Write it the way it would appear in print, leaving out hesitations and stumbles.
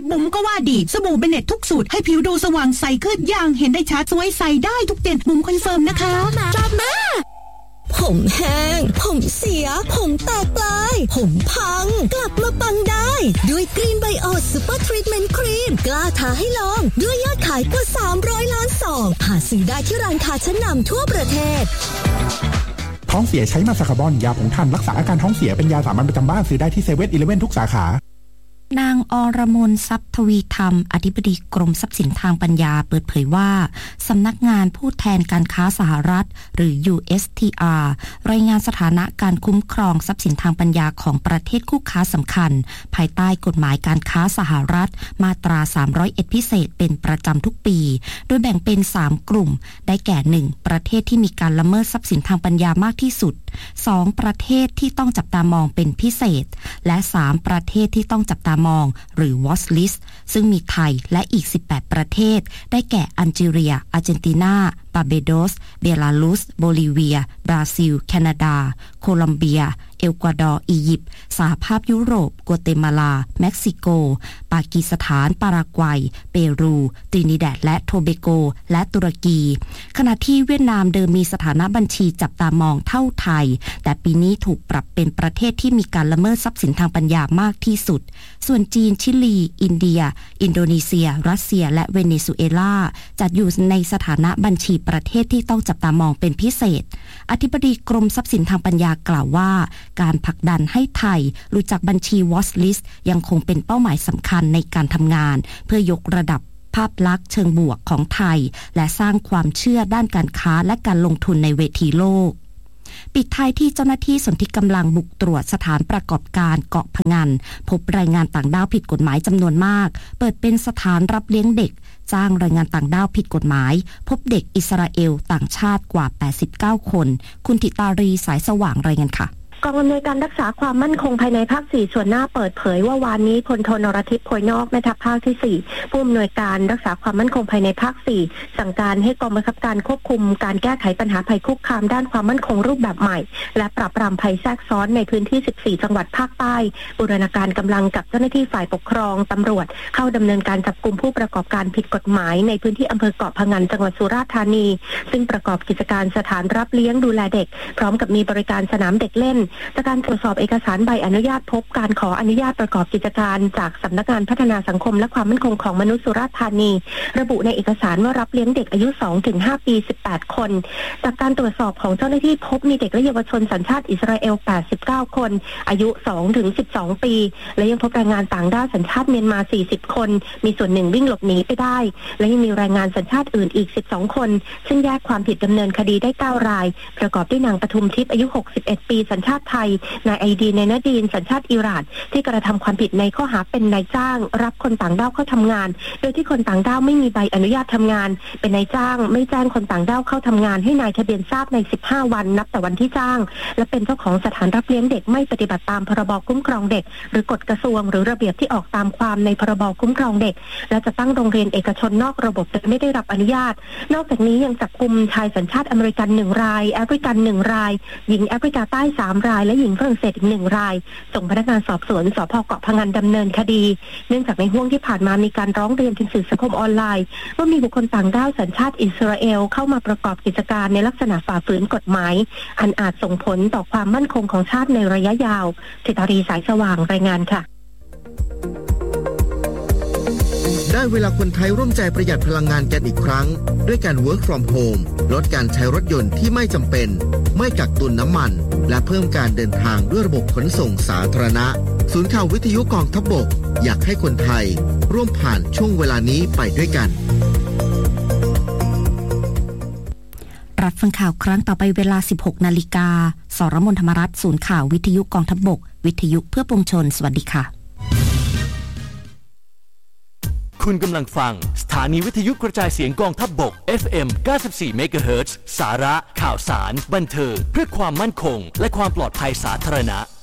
บุ๋มก็ว่าดีสบู่เบเนตทุกสูตรให้ผิวดูสว่างใสขึ้นอย่างเห็นได้ชัดสวยใสได้ทุกเดือนบุ๋มคอนเฟิร์มนะคะจบมาผมแห้งผมเสียผมแตกปลายผมพังกลับมาปังได้ด้วยกรีนไบโอซูเปอร์ทรีทเมนต์ครีมกล้าท้าให้ลองด้วยยอดขายกว่า300 ล้านซองหาซื้อได้ที่ร้านค้าชั้นนำทั่วประเทศท้องเสียใช้มาซาคาบอนยาผงถ่านรักษาอาการท้องเสียเป็นยาสามัญประจำบ้านซื้อได้ที่เซเว่นอีเลฟเว่นทุกสาขานางอรมนทรัพย์ทวีธรรมอธิบดีกรมทรัพย์สินทางปัญญาเปิดเผยว่าสำนักงานผู้แทนการค้าสหรัฐหรือ USTR รายงานสถานะการคุ้มครองทรัพย์สินทางปัญญาของประเทศคู่ค้าสำคัญภายใต้กฎหมายการค้าสหรัฐมาตรา301พิเศษเป็นประจำทุกปีโดยแบ่งเป็น3กลุ่มได้แก่1ประเทศที่มีการละเมิดทรัพย์สินทางปัญญามากที่สุด2ประเทศที่ต้องจับตามองเป็นพิเศษและ3ประเทศที่ต้องจับตามองหรือ Watch List ซึ่งมีไทยและอีก18ประเทศได้แก่อัลจีเรียอาร์เจนตินาบาร์เบโดสเบลารุสโบลิเวียบราซิลแคนาดาโคลอมเบียเอลกวาดอร์อียิปต์สหภาพยุโรปกัวเตมาลาเม็กซิโกปากีสถานปารากวัยเปรูตรินิแดดและโทเบโกและตุรกีขณะที่เวียดนามเดิมมีสถานะบัญชีจับตามองเท่าไทยแต่ปีนี้ถูกปรับเป็นประเทศที่มีการละเมิดทรัพย์สินทางปัญญามากที่สุดส่วนจีนชิลีอินเดียอินโดนีเซียรัสเซียและเวเนซุเอลาจัดอยู่ในสถานะบัญชีประเทศที่ต้องจับตามองเป็นพิเศษอธิบดีกรมทรัพย์สินทางปัญญากล่าวว่าการผลักดันให้ไทยรู้จักบัญชี Watch List ยังคงเป็นเป้าหมายสำคัญในการทำงานเพื่อยกระดับภาพลักษณ์เชิงบวกของไทยและสร้างความเชื่อด้านการค้าและการลงทุนในเวทีโลกปิดท้ายที่เจ้าหน้าที่สนธิกำลังบุกตรวจสถานประกอบการเกาะพะงันพบแรงงานต่างด้าวผิดกฎหมายจำนวนมากเปิดเป็นสถานรับเลี้ยงเด็กจ้างแรงงานต่างด้าวผิดกฎหมายพบเด็กอิสราเอลต่างชาติกว่า89คนคุณธิตารีสายสว่างรายงานค่ะกองอำนวยการรักษาความมั่นคงภายในภาค 4 ส่วนหน้าเปิดเผยว่าวานนี้พลโทนรทิพย์โพยนอกแม่ทัพภาคที่ 4ผู้อำนวยการรักษาความมั่นคงภายในภาค 4สั่งการให้กองบังคับการควบคุมการแก้ไขปัญหาภัยคุกคามด้านความมั่นคงรูปแบบใหม่และปราบปรามภัยแทรกซ้อนในพื้นที่14จังหวัดภาคใต้บูรณาการกำลังกับเจ้าหน้าที่ฝ่ายปกครองตำรวจเข้าดำเนินการจับกุมผู้ประกอบการผิดกฎหมายในพื้นที่อำเภอเกาะพะงันจังหวัดสุราษฎร์ธานีซึ่งประกอบกิจการสถานรับเลี้ยงดูแลเด็กพร้อมกับมีบริการสนามเด็กเล่นจากการตรวจสอบเอกสารใบอนุญาตพบการขออนุญาตประกอบกิจการจากสำนักงานพัฒนาสังคมและความมั่นคงของมนุษย์สุราษฎร์ธานีระบุในเอกสารว่ารับเลี้ยงเด็กอายุ 2-5 ปี 18 คนจากการตรวจสอบของเจ้าหน้าที่พบมีเด็กและเยาวชนสัญชาติอิสราเอล89คนอายุ 2-12 ปีและยังพบแรงงานต่างด้าวสัญชาติเมียนมา40คนมีส่วนหนึ่งวิ่งหลบหนีไปได้และยังมีแรงงานสัญชาติอื่นอีก12คนซึ่งแยกความผิดดำเนินคดีได้9รายประกอบด้วยนางปทุมทิพย์อายุ61ปีสัญชาติไทยนายไอดีในนาดีนสัญชาติอิหร่านที่กระทำความผิดในข้อหาเป็นนายจ้างรับคนต่างด้าวเข้าทำงานโดยที่คนต่างด้าวไม่มีใบอนุญาตทำงานเป็นนายจ้างไม่แจ้งคนต่างด้าวเข้าทำงานให้นายทะเบียนทราบใน15วันนับแต่วันที่จ้างและเป็นเจ้าของสถานรับเลี้ยงเด็กไม่ปฏิบัติตามพรบคุ้มครองเด็กหรือกฎกระทรวงหรือระเบียบที่ออกตามความในพรบคุ้มครองเด็กและจะตั้งโรงเรียนเอกชนนอกระบบโดยไม่ได้รับอนุญาตนอกจากนี้ยังจับกุมชายสัญชาติอเมริกัน1รายแอฟริกัน1รายหญิงแอฟริกาใต้3รายและหญิงฝรั่งเศสอีก1รายส่งพนักงานสอบสวนสภ.เกาะพะงันดำเนินคดีเนื่องจากในห้วงที่ผ่านมามีการร้องเรียนถึงสื่อสังคมออนไลน์ว่ามีบุคคลต่างด้าวสัญชาติอิสราเอลเข้ามาประกอบกิจการในลักษณะฝ่าฝืนกฎหมายอันอาจส่งผลต่อความมั่นคงของชาติในระยะยาวธิตารีสายสว่างรายงานค่ะได้เวลาคนไทยร่วมใจประหยัดพลังงานกันอีกครั้งด้วยการ Work from Home ลดการใช้รถยนต์ที่ไม่จำเป็นไม่กักตุนน้ำมันและเพิ่มการเดินทางด้วยระบบขนส่งสาธารณะศูนย์ข่าววิทยุกองทัพบกอยากให้คนไทยร่วมผ่านช่วงเวลานี้ไปด้วยกันรับฟังข่าวครั้งต่อไปเวลา 16 นาฬิกาสรมน ธรรมรัตน์ศูนย์ข่าววิทยุกองทัพบกวิทยุเพื่อปวงชนสวัสดีค่ะคุณกำลังฟังสถานีวิทยุกระจายเสียงกองทัพบก FM 94 MHz สาระข่าวสารบันเทิงเพื่อความมั่นคงและความปลอดภัยสาธารณะ